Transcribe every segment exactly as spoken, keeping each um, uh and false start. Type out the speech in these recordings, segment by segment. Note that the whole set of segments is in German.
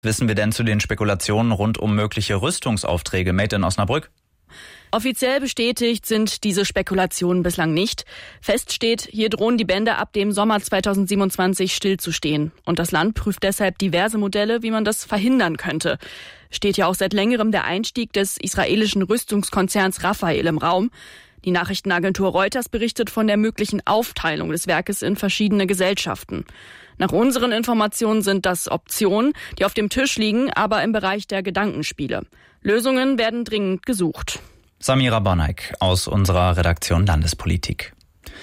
Wissen wir denn zu den Spekulationen rund um mögliche Rüstungsaufträge made in Osnabrück? Offiziell bestätigt sind diese Spekulationen bislang nicht. Fest steht, hier drohen die Bände ab dem Sommer zweitausendsiebenundzwanzig stillzustehen. Und das Land prüft deshalb diverse Modelle, wie man das verhindern könnte. Steht ja auch seit längerem der Einstieg des israelischen Rüstungskonzerns Rafael im Raum. Die Nachrichtenagentur Reuters berichtet von der möglichen Aufteilung des Werkes in verschiedene Gesellschaften. Nach unseren Informationen sind das Optionen, die auf dem Tisch liegen, aber im Bereich der Gedankenspiele. Lösungen werden dringend gesucht. Samira Bonneck aus unserer Redaktion Landespolitik.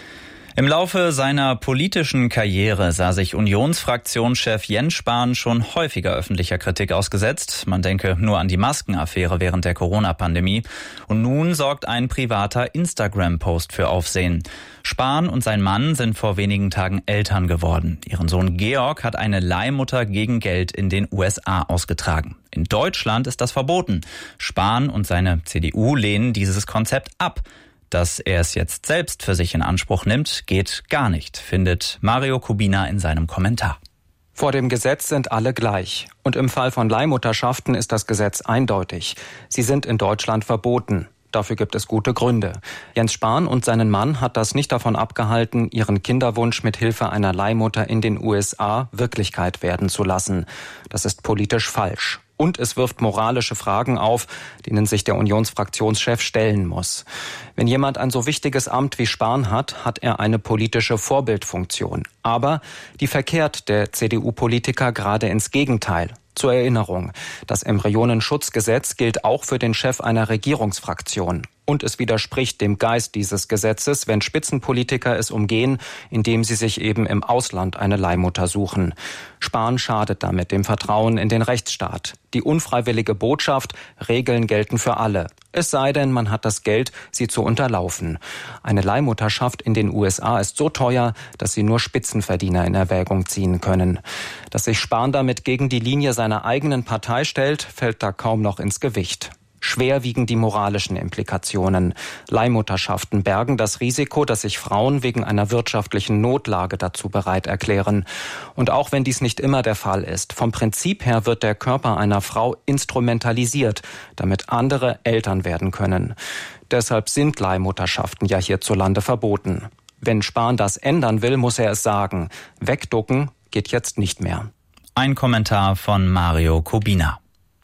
Im Laufe seiner politischen Karriere sah sich Unionsfraktionschef Jens Spahn schon häufiger öffentlicher Kritik ausgesetzt. Man denke nur an die Maskenaffäre während der Corona-Pandemie. Und nun sorgt ein privater Instagram-Post für Aufsehen. Spahn und sein Mann sind vor wenigen Tagen Eltern geworden. Ihren Sohn Georg hat eine Leihmutter gegen Geld in den U S A ausgetragen. In Deutschland ist das verboten. Spahn und seine C D U lehnen dieses Konzept ab. Dass er es jetzt selbst für sich in Anspruch nimmt, geht gar nicht, findet Mario Kubina in seinem Kommentar. Vor dem Gesetz sind alle gleich. Und im Fall von Leihmutterschaften ist das Gesetz eindeutig. Sie sind in Deutschland verboten. Dafür gibt es gute Gründe. Jens Spahn und seinen Mann hat das nicht davon abgehalten, ihren Kinderwunsch mit Hilfe einer Leihmutter in den U S A Wirklichkeit werden zu lassen. Das ist politisch falsch. Und es wirft moralische Fragen auf, denen sich der Unionsfraktionschef stellen muss. Wenn jemand ein so wichtiges Amt wie Spahn hat, hat er eine politische Vorbildfunktion. Aber die verkehrt der C D U-Politiker gerade ins Gegenteil. Zur Erinnerung, das Embryonenschutzgesetz gilt auch für den Chef einer Regierungsfraktion. Und es widerspricht dem Geist dieses Gesetzes, wenn Spitzenpolitiker es umgehen, indem sie sich eben im Ausland eine Leihmutter suchen. Spahn schadet damit dem Vertrauen in den Rechtsstaat. Die unfreiwillige Botschaft, Regeln gelten für alle. Es sei denn, man hat das Geld, sie zu unterlaufen. Eine Leihmutterschaft in den U S A ist so teuer, dass sie nur Spitzenverdiener in Erwägung ziehen können. Dass sich Spahn damit gegen die Linie seiner eigenen Partei stellt, fällt da kaum noch ins Gewicht. Schwer wiegen die moralischen Implikationen. Leihmutterschaften bergen das Risiko, dass sich Frauen wegen einer wirtschaftlichen Notlage dazu bereit erklären. Und auch wenn dies nicht immer der Fall ist, vom Prinzip her wird der Körper einer Frau instrumentalisiert, damit andere Eltern werden können. Deshalb sind Leihmutterschaften ja hierzulande verboten. Wenn Spahn das ändern will, muss er es sagen. Wegducken geht jetzt nicht mehr. Ein Kommentar von Mario Kubina.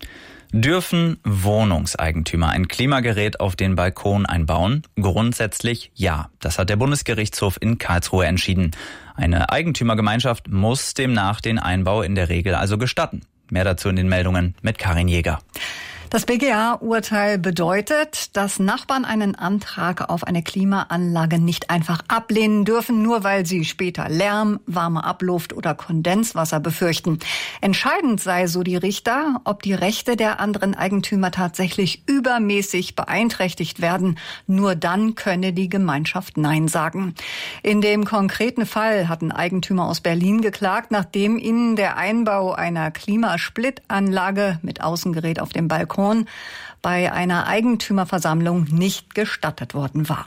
Dürfen Wohnungseigentümer ein Klimagerät auf den Balkon einbauen? Grundsätzlich ja. Das hat der Bundesgerichtshof in Karlsruhe entschieden. Eine Eigentümergemeinschaft muss demnach den Einbau in der Regel also gestatten. Mehr dazu in den Meldungen mit Karin Jäger. Das B G A-Urteil bedeutet, dass Nachbarn einen Antrag auf eine Klimaanlage nicht einfach ablehnen dürfen, nur weil sie später Lärm, warme Abluft oder Kondenswasser befürchten. Entscheidend sei, so die Richter, ob die Rechte der anderen Eigentümer tatsächlich übermäßig beeinträchtigt werden. Nur dann könne die Gemeinschaft Nein sagen. In dem konkreten Fall hatten Eigentümer aus Berlin geklagt, nachdem ihnen der Einbau einer Klimasplittanlage mit Außengerät auf dem Balkon bei einer Eigentümerversammlung nicht gestattet worden war.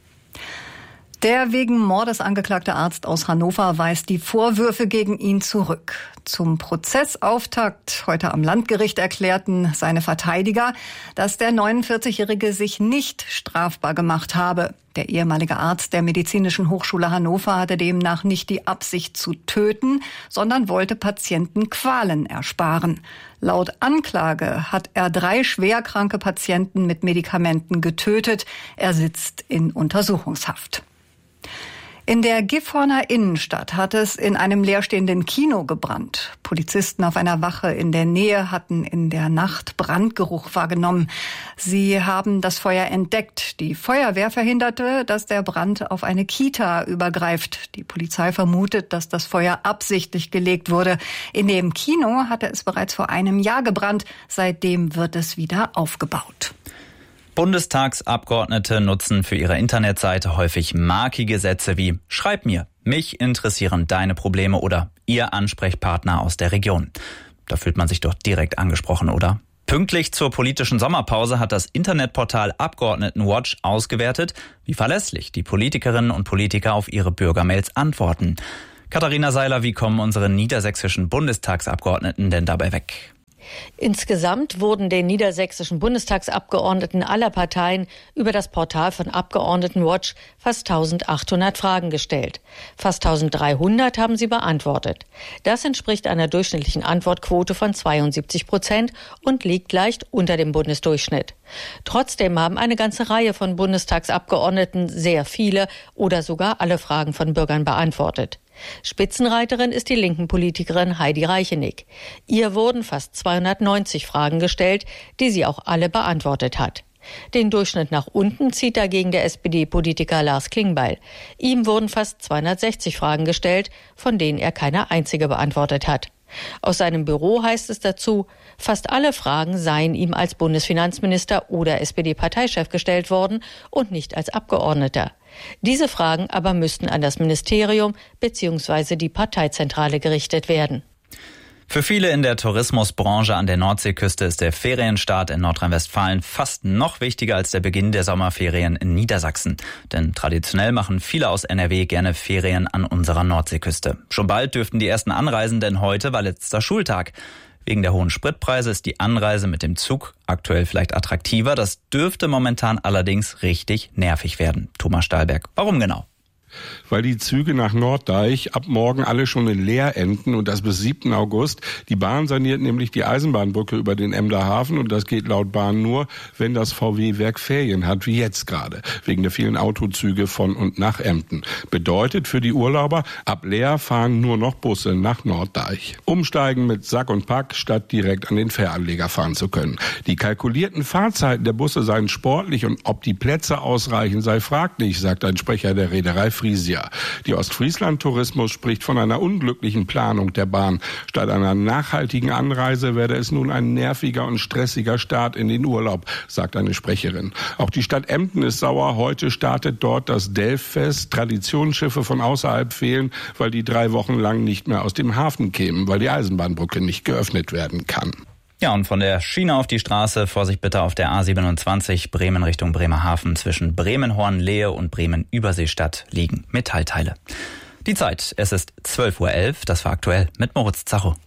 Der wegen Mordes angeklagte Arzt aus Hannover weist die Vorwürfe gegen ihn zurück. Zum Prozessauftakt heute am Landgericht erklärten seine Verteidiger, dass der neunundvierzigjährige sich nicht strafbar gemacht habe. Der ehemalige Arzt der Medizinischen Hochschule Hannover hatte demnach nicht die Absicht zu töten, sondern wollte Patienten Qualen ersparen. Laut Anklage hat er drei schwerkranke Patienten mit Medikamenten getötet. Er sitzt in Untersuchungshaft. In der Gifhorner Innenstadt hat es in einem leerstehenden Kino gebrannt. Polizisten auf einer Wache in der Nähe hatten in der Nacht Brandgeruch wahrgenommen. Sie haben das Feuer entdeckt. Die Feuerwehr verhinderte, dass der Brand auf eine Kita übergreift. Die Polizei vermutet, dass das Feuer absichtlich gelegt wurde. In dem Kino hatte es bereits vor einem Jahr gebrannt. Seitdem wird es wieder aufgebaut. Bundestagsabgeordnete nutzen für ihre Internetseite häufig markige Sätze wie „Schreib mir, mich interessieren deine Probleme" oder „Ihr Ansprechpartner aus der Region". Da fühlt man sich doch direkt angesprochen, oder? Pünktlich zur politischen Sommerpause hat das Internetportal Abgeordnetenwatch ausgewertet, wie verlässlich die Politikerinnen und Politiker auf ihre Bürgermails antworten. Katharina Seiler, wie kommen unsere niedersächsischen Bundestagsabgeordneten denn dabei weg? Insgesamt wurden den niedersächsischen Bundestagsabgeordneten aller Parteien über das Portal von Abgeordnetenwatch fast eintausendachthundert Fragen gestellt. Fast eintausenddreihundert haben sie beantwortet. Das entspricht einer durchschnittlichen Antwortquote von zweiundsiebzig Prozent und liegt leicht unter dem Bundesdurchschnitt. Trotzdem haben eine ganze Reihe von Bundestagsabgeordneten sehr viele oder sogar alle Fragen von Bürgern beantwortet. Spitzenreiterin ist die linken Politikerin Heidi Reichenick. Ihr wurden fast zweihundertneunzig Fragen gestellt, die sie auch alle beantwortet hat. Den Durchschnitt nach unten zieht dagegen der S P D-Politiker Lars Klingbeil. Ihm wurden fast zweihundertsechzig Fragen gestellt, von denen er keine einzige beantwortet hat. Aus seinem Büro heißt es dazu, fast alle Fragen seien ihm als Bundesfinanzminister oder S P D-Parteichef gestellt worden und nicht als Abgeordneter. Diese Fragen aber müssten an das Ministerium bzw. die Parteizentrale gerichtet werden. Für viele in der Tourismusbranche an der Nordseeküste ist der Ferienstart in Nordrhein-Westfalen fast noch wichtiger als der Beginn der Sommerferien in Niedersachsen. Denn traditionell machen viele aus N R W gerne Ferien an unserer Nordseeküste. Schon bald dürften die ersten anreisen, denn heute war letzter Schultag. Wegen der hohen Spritpreise ist die Anreise mit dem Zug aktuell vielleicht attraktiver. Das dürfte momentan allerdings richtig nervig werden. Thomas Stahlberg, warum genau? Weil die Züge nach Norddeich ab morgen alle schon in Leer enden und das bis siebten August. Die Bahn saniert nämlich die Eisenbahnbrücke über den Emder Hafen und das geht laut Bahn nur, wenn das V W-Werk Ferien hat, wie jetzt gerade, wegen der vielen Autozüge von und nach Emden. Bedeutet für die Urlauber, ab Leer fahren nur noch Busse nach Norddeich. Umsteigen mit Sack und Pack, statt direkt an den Fähranleger fahren zu können. Die kalkulierten Fahrzeiten der Busse seien sportlich und ob die Plätze ausreichen, sei fraglich, sagt ein Sprecher der Reederei Frisia. Die Ostfriesland-Tourismus spricht von einer unglücklichen Planung der Bahn. Statt einer nachhaltigen Anreise werde es nun ein nerviger und stressiger Start in den Urlaub, sagt eine Sprecherin. Auch die Stadt Emden ist sauer. Heute startet dort das Delffest. Traditionsschiffe von außerhalb fehlen, weil die drei Wochen lang nicht mehr aus dem Hafen kämen, weil die Eisenbahnbrücke nicht geöffnet werden kann. Ja, und von der Schiene auf die Straße, Vorsicht bitte auf der A siebenundzwanzig, Bremen Richtung Bremerhaven, zwischen Bremen-Hornlehe und Bremen-Überseestadt liegen Metallteile. Die Zeit, es ist zwölf Uhr elf, das war aktuell mit Moritz Zacho.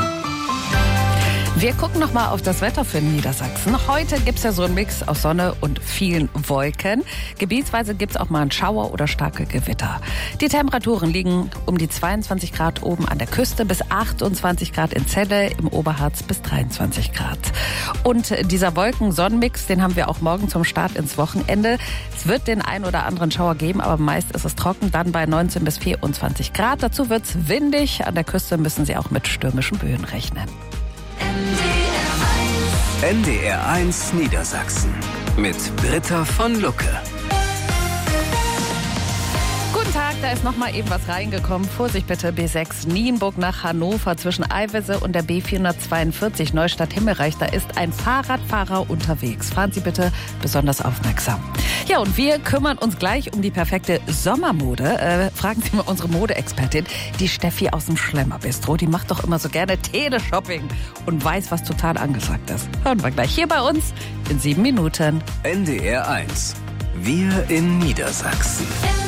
Wir gucken noch mal auf das Wetter für Niedersachsen. Heute gibt's ja so einen Mix aus Sonne und vielen Wolken. Gebietsweise gibt's auch mal einen Schauer oder starke Gewitter. Die Temperaturen liegen um die zweiundzwanzig Grad oben an der Küste bis achtundzwanzig Grad in Celle, im Oberharz bis dreiundzwanzig Grad. Und dieser Wolken-Sonnenmix, den haben wir auch morgen zum Start ins Wochenende. Es wird den ein oder anderen Schauer geben, aber meist ist es trocken, dann bei neunzehn bis vierundzwanzig Grad. Dazu wird's windig. An der Küste müssen Sie auch mit stürmischen Böen rechnen. N D R eins Niedersachsen mit Britta von Lucke. Guten Tag, da ist noch mal eben was reingekommen. Vorsicht bitte, B sechs Nienburg nach Hannover zwischen Eiwese und der B vierhundertzweiundvierzig Neustadt-Himmelreich. Da ist ein Fahrradfahrer unterwegs. Fahren Sie bitte besonders aufmerksam. Ja, und wir kümmern uns gleich um die perfekte Sommermode. Äh, fragen Sie mal unsere Modeexpertin, die Steffi aus dem Schlemmerbistro. Die macht doch immer so gerne Teleshopping und weiß, was total angesagt ist. Hören wir gleich hier bei uns in sieben Minuten. N D R eins. Wir in Niedersachsen.